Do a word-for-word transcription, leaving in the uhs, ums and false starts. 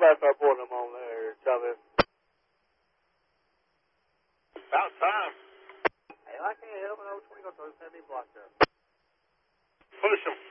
about start pulling them on there, Chavez. About time. Hey, I can't help it. I was twenty going to throw seventy block there. Push them.